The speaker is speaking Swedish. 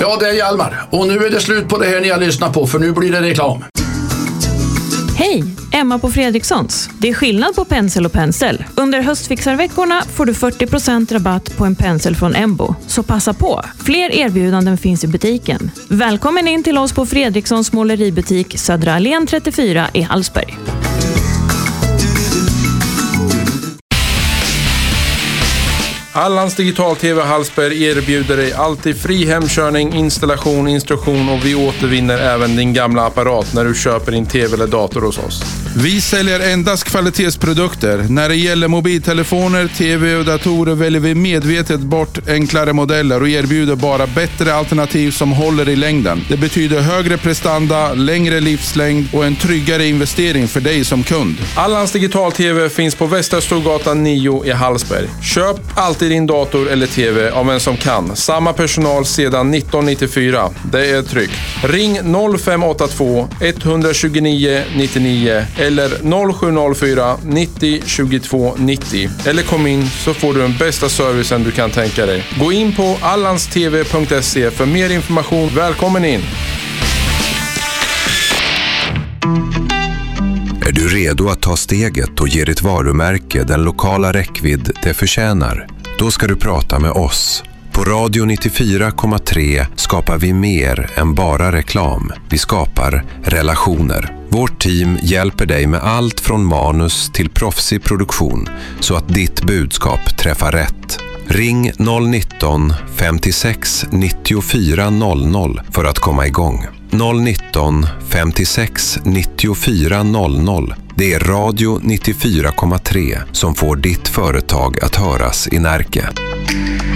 Ja, det är Hjalmar. Och nu är det slut på det här ni har lyssnat på, för nu blir det reklam. Hej, Emma på Fredrikssons. Det är skillnad på pensel och pensel. Under höstfixarveckorna får du 40% rabatt på en pensel från Embo. Så passa på. Fler erbjudanden finns i butiken. Välkommen in till oss på Fredrikssons måleributik Södra Allén 34 i Hallsberg. Allans Digital-TV Hallsberg erbjuder dig alltid fri hemkörning, installation, instruktion och vi återvinner även din gamla apparat när du köper din TV eller dator hos oss. Vi säljer endast kvalitetsprodukter. När det gäller mobiltelefoner, TV och datorer väljer vi medvetet bort enklare modeller och erbjuder bara bättre alternativ som håller i längden. Det betyder högre prestanda, längre livslängd och en tryggare investering för dig som kund. Allans Digital-TV finns på Västra Storgatan 9 i Hallsberg. Köp alltid din dator eller TV av en som kan. Samma personal sedan 1994. Det är tryggt. Ring 0582 129 99 eller 0704 90 22 90. Eller kom in så får du den bästa servicen du kan tänka dig. Gå in på allanstv.se för mer information. Välkommen in! Är du redo att ta steget och ge ditt varumärke den lokala räckvidd det förtjänar? Då ska du prata med oss. På Radio 94,3 skapar vi mer än bara reklam. Vi skapar relationer. Vårt team hjälper dig med allt från manus till proffsig produktion så att ditt budskap träffar rätt. Ring 019 56 94 00 för att komma igång. 019 56 94 00. Det är Radio 94,3 som får ditt företag att höras i Närke.